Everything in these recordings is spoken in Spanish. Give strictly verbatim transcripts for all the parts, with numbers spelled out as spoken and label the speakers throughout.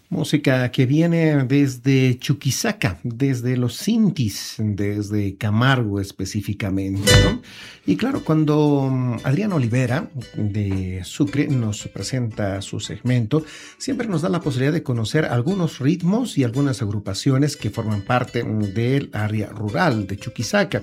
Speaker 1: Música que viene desde Chuquisaca, desde los Sintis, desde Camargo específicamente, ¿no? Y claro, cuando Adrián Olivera de Sucre nos presenta su segmento, siempre nos da la posibilidad de conocer algunos ritmos y algunas agrupaciones que forman parte del área rural de Chuquisaca.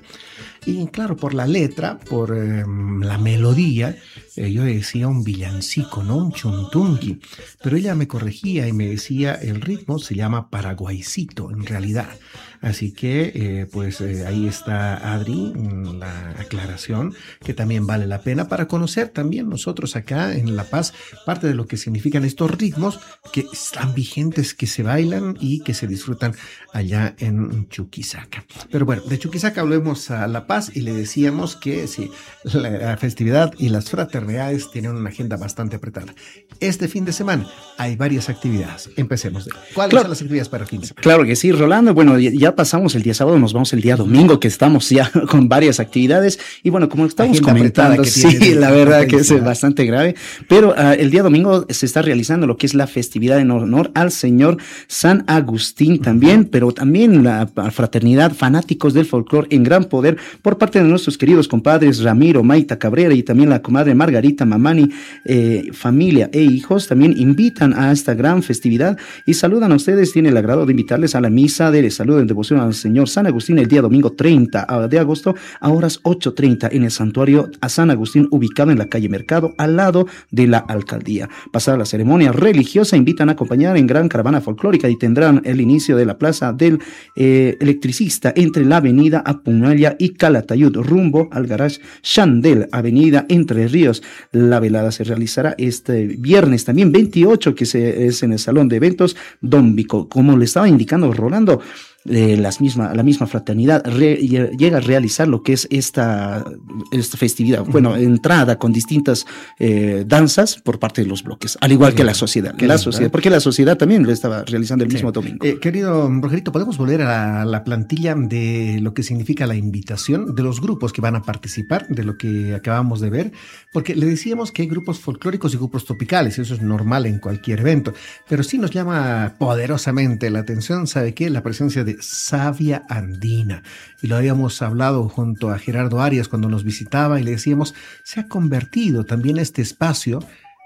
Speaker 1: Y claro, por la letra, por eh, la melodía, eh, yo decía un villancico, ¿no? Un chuntunqui. Pero ella me corregía y me decía, el ritmo se llama paraguaycito, en realidad. Así que, eh, pues eh, ahí está Adri, la aclaración, que también vale la pena para conocer también nosotros acá en La Paz parte de lo que significan estos ritmos que están vigentes, que se bailan y que se disfrutan allá en Chuquisaca. Pero bueno, de Chuquisaca volvemos a La Paz y le decíamos que sí, la festividad y las fraternidades tienen una agenda bastante apretada. Este fin de semana hay varias actividades. Empecemos. De, ¿Cuáles
Speaker 2: claro,
Speaker 1: son las actividades para el fin de semana?
Speaker 2: Claro que sí, Rolando. Bueno, ya pasamos el día sábado, nos vamos el día domingo, que estamos ya con varias actividades. Y bueno, como estamos agenda comentando, sí, la verdad que es bastante grave. Pero uh, el día domingo se está realizando lo que es la festividad en honor al señor San Agustín también, uh-huh. pero también la fraternidad fanáticos del folclore en gran poder por parte de nuestros queridos compadres Ramiro, Maita Cabrera y también la comadre Margarita Mamani, eh, familia e hijos, también invitan a esta gran festividad y saludan a ustedes. Tiene el agrado de invitarles a la misa de saludo en devoción al señor San Agustín el día domingo treinta de agosto a horas ocho treinta en el santuario a San Agustín, ubicado en la calle Mercado, al lado de la alcaldía. Pasada la ceremonia religiosa, invitan a acompañar en gran caravana folclórica y tendrán el inicio de la plaza del eh, electricista entre la avenida Apuñalla y Calatayud, rumbo al garage Chandel, avenida Entre Ríos. La velada se realizará este viernes también veintiocho, que se, es en el salón de eventos Don Vico. Como le estaba indicando Rolando, Eh, las misma, la misma fraternidad re, llega a realizar lo que es esta, esta festividad, bueno, uh-huh. entrada con distintas eh, danzas por parte de los bloques, al igual sí, que la sociedad, la sociedad, porque la sociedad también lo estaba realizando el sí. mismo domingo.
Speaker 1: Eh, querido Rogerito, ¿podemos volver a la plantilla de lo que significa la invitación de los grupos que van a participar, de lo que acabamos de ver? Porque le decíamos que hay grupos folclóricos y grupos tropicales, eso es normal en cualquier evento, pero sí nos llama poderosamente la atención, ¿sabe qué? La presencia de Savia Andina, y lo habíamos hablado junto a Gerardo Arias cuando nos visitaba y le decíamos, se ha convertido también este espacio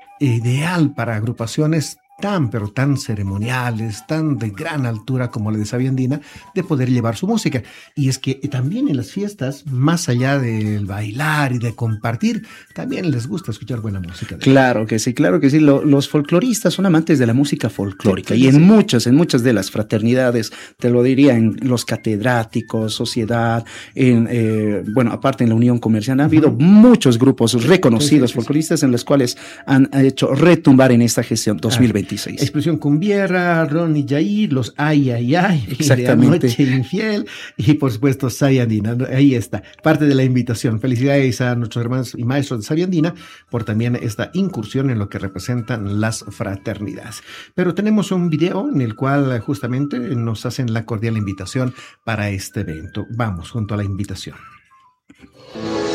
Speaker 1: ideal para agrupaciones tan pero tan ceremoniales, tan de gran altura como la de Savia Andina, de poder llevar su música. Y es que también en las fiestas, más allá del bailar y de compartir, también les gusta escuchar buena música.
Speaker 2: Claro que sí, claro que sí. Lo, los folcloristas son amantes de la música folclórica sí, sí, y en sí. muchas, en muchas de las fraternidades, te lo diría, en los catedráticos, sociedad, en, eh, bueno, aparte en la Unión Comercial, ha uh-huh. habido muchos grupos reconocidos sí, sí, sí, folcloristas sí. en los cuales han hecho retumbar en esta gestión dos mil veintiséis.
Speaker 1: Explosión Cumbierra, Ronnie Jair, los Ay Ay Ay,
Speaker 2: exactamente,
Speaker 1: Noche Infiel y por supuesto Savia Andina. Ahí está, parte de la invitación. Felicidades a nuestros hermanos y maestros de Savia Andina por también esta incursión en lo que representan las fraternidades. Pero tenemos un video en el cual justamente nos hacen la cordial invitación para este evento. Vamos junto a la invitación.